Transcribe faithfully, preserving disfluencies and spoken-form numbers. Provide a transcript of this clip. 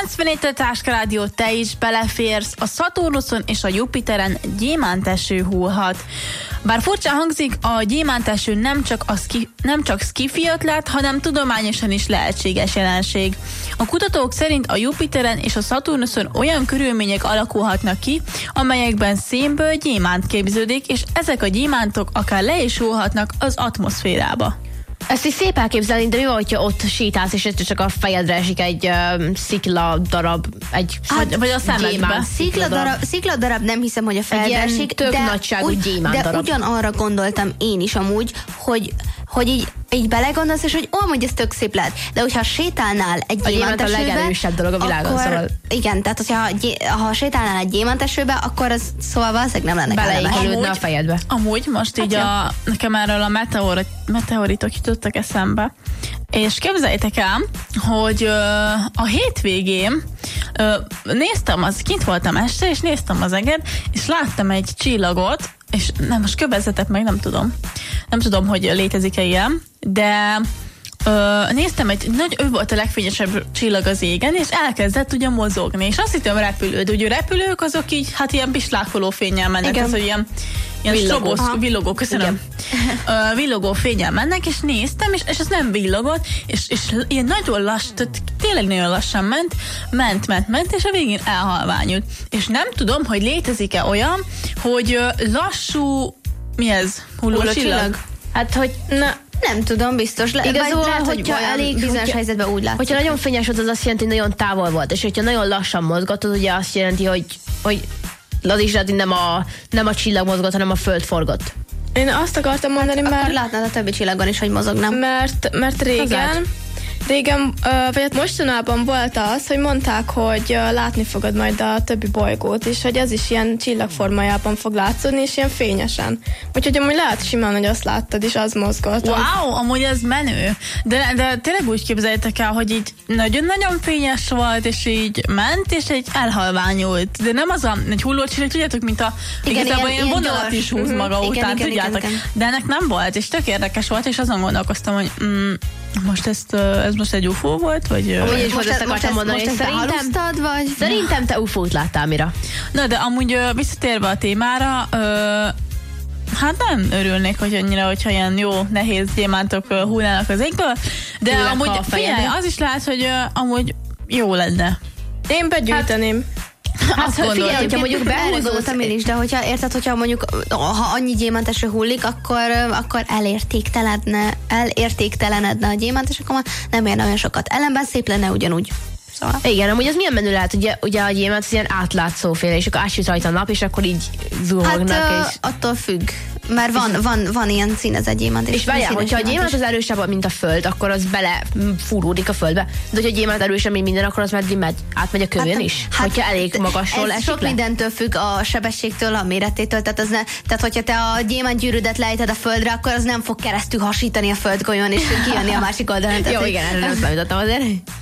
kilencvennégy a Táska Rádió, te is beleférsz. A Szaturnuszon és a Jupiteren gyémánteső hullhat. Bár furcsán hangzik, a gyémánteső nem csak, a szki, nem csak szkifi ötlet, hanem tudományosan is lehetséges jelenség. A kutatók szerint a Jupiteren és a Szaturnuszon olyan körülmények alakulhatnak ki, amelyekben szénből gyémánt képződik, és ezek a gyémántok akár le is hullhatnak az atmoszférába. Ezt is szép elképzelni, de mi van, hogyha ott sétálsz, és csak a fejedre esik egy uh, szikla darab, egy hát, vagy a szemedbe. Szikla darab, szikla darab nem hiszem, hogy a fejedre esik, tök de, nagyságú ugy, gyémánt de darab. ugyanarra gondoltam én is amúgy, hogy, hogy így, így belegondolsz, és hogy ó, hogy ez tök szép lehet. De hogyha sétálnál egy gyémántesőbe, a legerősebb dolog a világon, akkor, szóval. Igen, tehát hogyha ha sétálnál egy gyémántesőbe, akkor az szóval valószínűleg nem lenne beleékelődne a fejedbe. Amúgy most hát így ja. a, nekem erről a meteor, meteoritok jutottak eszembe. És képzeljétek el, hogy ö, a hétvégén ö, néztem, az, kint voltam este, és néztem az eget, és láttam egy csillagot, és nem, most kövezzetek meg, nem tudom. Nem tudom, hogy létezik-e ilyen, de ö, néztem egy, nagy, ő volt a legfényesebb csillag az égen, és elkezdett ugye mozogni, és azt hittem repülő, de ugye repülők azok így, hát ilyen pislákoló fénnyel mennek, az, hogy ilyen Ilyen villogó, villogó, köszönöm. Uh, villogó fényel mennek, és néztem, és, és ez nem villogott, és, és ilyen nagyon lass, tehát tényleg nagyon lassan ment, ment, ment, ment, és a végén elhalványult. És nem tudom, hogy létezik-e olyan, hogy uh, lassú, mi ez? Hullócsillag? Hát, hogy na, nem tudom, biztos. Le, igazol, lehet, hogyha elég bizonyos hogyha, helyzetben úgy látszik. Hogyha nagyon fényes volt, az azt jelenti, hogy nagyon távol volt, és hogyha nagyon lassan mozgott, az ugye azt jelenti, hogy, hogy az is lehet, nem a, nem a csillag mozgott, hanem a föld forgott. Én azt akartam mondani, hát, mert... Akkor látnád a többi csillagon is, hogy mozognám. Mert, mert régen... Régen, vagy hát mostanában volt az, hogy mondták, hogy látni fogod majd a többi bolygót, és hogy ez is ilyen csillagformájában fog látszódni, és ilyen fényesen. Úgyhogy amúgy lehet simán, hogy azt láttad, és az mozgott. Wow, amúgy ez menő. De, de tényleg úgy képzeljétek el, hogy így nagyon-nagyon fényes volt, és így ment, és egy elhalványult. De nem az a, egy hullócsillag, tudjátok, mint a igen, igazából ilyen, ilyen vonalat is húz maga mm-hmm. után, igen, tudjátok. Igen, igen. De ennek nem volt, és tök érdekes volt, és azon gondolkoztam, hogy mm, most ezt, ez most egy ufó volt, vagy... Amúgy is most ezt akartam mondani, most szerintem, vagy? Szerintem te ufót láttál, Mira. Na, de amúgy visszatérve a témára, ö, hát nem örülnék, hogy annyira, hogyha ilyen jó, nehéz gyémántok hullnának az égből, de Húlnak amúgy figyelj, az is lehet, hogy amúgy jó lenne. Én begyűjteném. Hát, hát figyelj, hogyha mondjuk belegondoltam én is, de hogyha érted, hogyha mondjuk ha annyi gyémánteső hullik, akkor, akkor elértéktelenedne, elértéktelenedne a gyémánt, és akkor nem érne olyan sokat. Ellenben szép lenne ugyanúgy. Szóval. Igen, amúgy az milyen menő lehet, ugye, ugye a gyémánt az ilyen átlátszóféle, és akkor ásít rajta a nap, és akkor így zuhognak. Hát és... attól függ. Mert van, van, van ilyen színezett gyémánt. És, és várjál, hogyha a gyémánt az erősebb, mint a föld, akkor az bele fúródik a földbe. De hogyha a gyémánt erősebb, mint minden, akkor az meddig megy? Átmegy a kövön hát, is? Hát, hogyha elég magasról esik sok le? Mindentől függ, a sebességtől, a méretétől. Tehát, az ne, tehát hogyha te a gyémánt gyűrűdet lejted a földre, akkor az nem fog keresztül hasítani a földgolyón, és kijönni a másik oldalon. Jó, igen, erre nem számítottam azért.